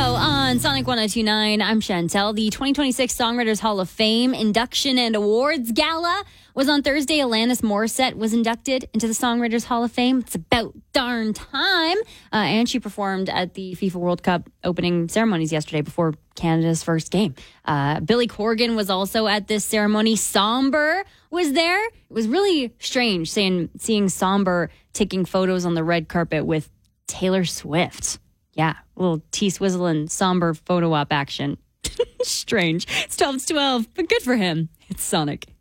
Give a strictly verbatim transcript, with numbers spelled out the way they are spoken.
on Sonic one oh two point nine. I'm Chantel. The twenty twenty-six Songwriters Hall of Fame induction and awards gala was on Thursday. Alanis Morissette was inducted into the Songwriters Hall of Fame. It's about darn time. Uh, and she performed at the FIFA World Cup opening ceremonies yesterday before Canada's first game. Uh, Billy Corgan was also at this ceremony. Somber was there. It was really strange seeing, seeing Somber taking photos on the red carpet with Taylor Swift. Yeah, a little T-Swizzle and Somber photo op action. Strange. It's twelve to twelve, but good for him. It's Sonic.